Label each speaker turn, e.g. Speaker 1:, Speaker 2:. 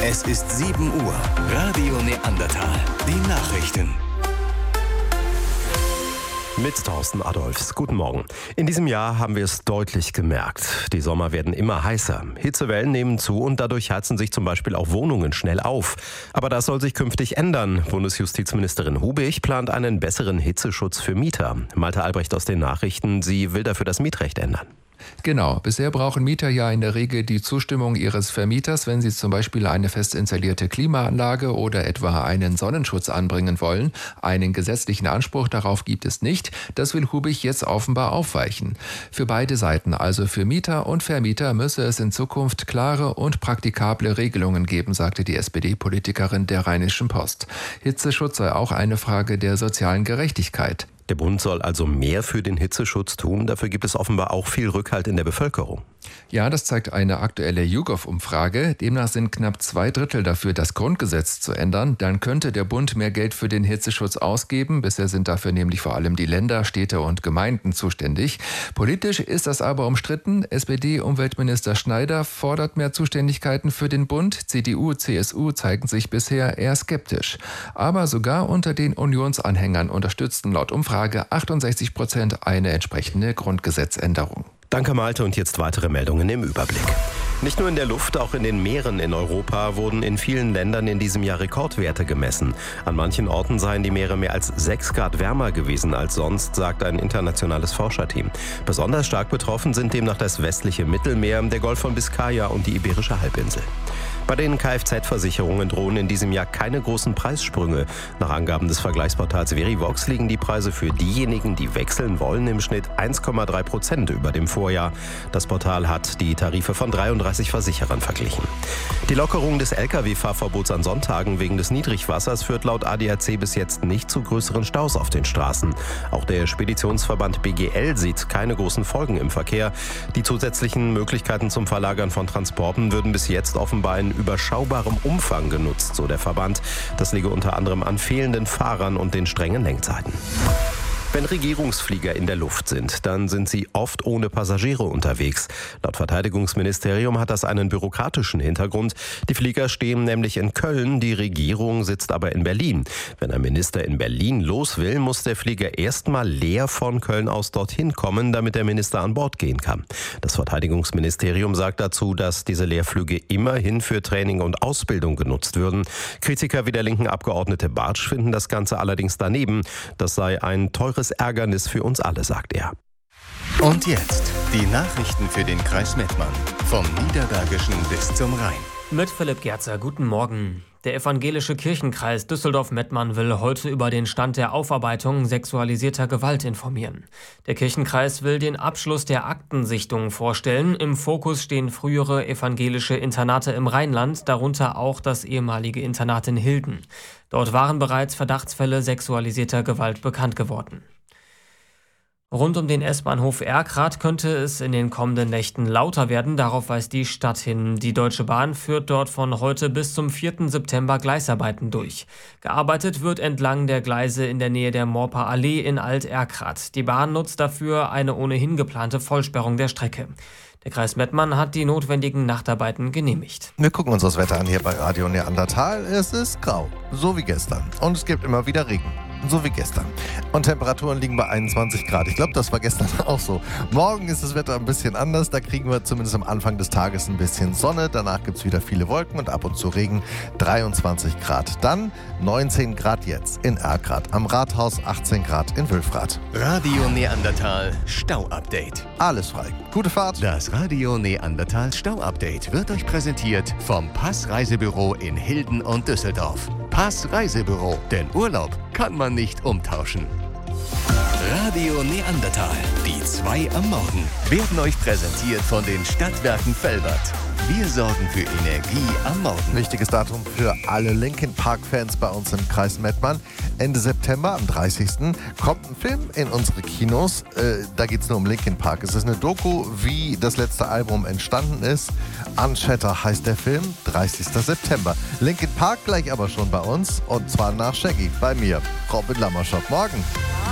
Speaker 1: Es ist 7 Uhr. Radio Neandertal. Die Nachrichten.
Speaker 2: Mit Thorsten Adolphs. Guten Morgen. In diesem Jahr haben wir es deutlich gemerkt. Die Sommer werden immer heißer. Hitzewellen nehmen zu und dadurch heizen sich zum Beispiel auch Wohnungen schnell auf. Aber das soll sich künftig ändern. Bundesjustizministerin Hubig plant einen besseren Hitzeschutz für Mieter. Malte Albrecht aus den Nachrichten. Sie will dafür das Mietrecht ändern.
Speaker 3: Genau. Bisher brauchen Mieter ja in der Regel die Zustimmung ihres Vermieters, wenn sie zum Beispiel eine fest installierte Klimaanlage oder etwa einen Sonnenschutz anbringen wollen. Einen gesetzlichen Anspruch darauf gibt es nicht. Das will Hubig jetzt offenbar aufweichen. Für beide Seiten, also für Mieter und Vermieter, müsse es in Zukunft klare und praktikable Regelungen geben, sagte die SPD-Politikerin der Rheinischen Post. Hitzeschutz sei auch eine Frage der sozialen Gerechtigkeit.
Speaker 2: Der Bund soll also mehr für den Hitzeschutz tun. Dafür gibt es offenbar auch viel Rückhalt in der Bevölkerung.
Speaker 3: Ja, das zeigt eine aktuelle YouGov-Umfrage. Demnach sind knapp 2/3 dafür, das Grundgesetz zu ändern. Dann könnte der Bund mehr Geld für den Hitzeschutz ausgeben. Bisher sind dafür nämlich vor allem die Länder, Städte und Gemeinden zuständig. Politisch ist das aber umstritten. SPD-Umweltminister Schneider fordert mehr Zuständigkeiten für den Bund. CDU, CSU zeigen sich bisher eher skeptisch. Aber sogar unter den Unionsanhängern unterstützten laut Umfrage 68% eine entsprechende Grundgesetzänderung.
Speaker 2: Danke Malte und jetzt weitere Meldungen im Überblick. Nicht nur in der Luft, auch in den Meeren in Europa wurden in vielen Ländern in diesem Jahr Rekordwerte gemessen. An manchen Orten seien die Meere mehr als 6 Grad wärmer gewesen als sonst, sagt ein internationales Forscherteam. Besonders stark betroffen sind demnach das westliche Mittelmeer, der Golf von Biskaya und die Iberische Halbinsel. Bei den Kfz-Versicherungen drohen in diesem Jahr keine großen Preissprünge. Nach Angaben des Vergleichsportals Verivox liegen die Preise für diejenigen, die wechseln wollen, im Schnitt 1,3% über dem Vorjahr. Das Portal hat die Tarife von 33 Versicherern verglichen. Die Lockerung des Lkw-Fahrverbots an Sonntagen wegen des Niedrigwassers führt laut ADAC bis jetzt nicht zu größeren Staus auf den Straßen. Auch der Speditionsverband BGL sieht keine großen Folgen im Verkehr. Die zusätzlichen Möglichkeiten zum Verlagern von Transporten würden bis jetzt offenbar in überschaubarem Umfang genutzt, so der Verband. Das liege unter anderem an fehlenden Fahrern und den strengen Lenkzeiten. Wenn Regierungsflieger in der Luft sind, dann sind sie oft ohne Passagiere unterwegs. Laut Verteidigungsministerium hat das einen bürokratischen Hintergrund. Die Flieger stehen nämlich in Köln, die Regierung sitzt aber in Berlin. Wenn ein Minister in Berlin los will, muss der Flieger erstmal leer von Köln aus dorthin kommen, damit der Minister an Bord gehen kann. Das Verteidigungsministerium sagt dazu, dass diese Leerflüge immerhin für Training und Ausbildung genutzt würden. Kritiker wie der linken Abgeordnete Bartsch finden das Ganze allerdings daneben. Das sei ein teures Ärgernis für uns alle, sagt er.
Speaker 1: Und jetzt die Nachrichten für den Kreis Mettmann. Vom Niederbergischen bis zum Rhein.
Speaker 4: Mit Philipp Gerzer, guten Morgen. Der evangelische Kirchenkreis Düsseldorf-Mettmann will heute über den Stand der Aufarbeitung sexualisierter Gewalt informieren. Der Kirchenkreis will den Abschluss der Aktensichtung vorstellen. Im Fokus stehen frühere evangelische Internate im Rheinland, darunter auch das ehemalige Internat in Hilden. Dort waren bereits Verdachtsfälle sexualisierter Gewalt bekannt geworden. Rund um den S-Bahnhof Erkrath könnte es in den kommenden Nächten lauter werden, darauf weist die Stadt hin. Die Deutsche Bahn führt dort von heute bis zum 4. September Gleisarbeiten durch. Gearbeitet wird entlang der Gleise in der Nähe der Morper Allee in Alt-Erkrath. Die Bahn nutzt dafür eine ohnehin geplante Vollsperrung der Strecke. Der Kreis Mettmann hat die notwendigen Nachtarbeiten genehmigt.
Speaker 5: Wir gucken uns das Wetter an hier bei Radio Neandertal. Es ist grau, so wie gestern. Und es gibt immer wieder Regen. So wie gestern. Und Temperaturen liegen bei 21 Grad. Ich glaube, das war gestern auch so. Morgen ist das Wetter ein bisschen anders. Da kriegen wir zumindest am Anfang des Tages ein bisschen Sonne. Danach gibt es wieder viele Wolken und ab und zu Regen. 23 Grad. Dann 19 Grad jetzt in Erkrath. Am Rathaus 18 Grad in Wülfrath.
Speaker 1: Radio Neandertal Stau-Update.
Speaker 5: Alles frei. Gute Fahrt.
Speaker 1: Das Radio Neandertal Stau-Update wird euch präsentiert vom Pass-Reisebüro in Hilden und Düsseldorf. Pass-Reisebüro, denn Urlaub kann man nicht umtauschen. Radio Neandertal, die 2 am Morgen, werden euch präsentiert von den Stadtwerken Velbert. Wir sorgen für Energie am Morgen.
Speaker 5: Wichtiges Datum für alle Linkin Park-Fans bei uns im Kreis Mettmann. Ende September, am 30. kommt ein Film in unsere Kinos. Da geht es nur um Linkin Park. Es ist eine Doku, wie das letzte Album entstanden ist. Unshatter heißt der Film, 30. September. Linkin Park gleich aber schon bei uns. Und zwar nach Shaggy, bei mir, Robin Lammerschott. Morgen.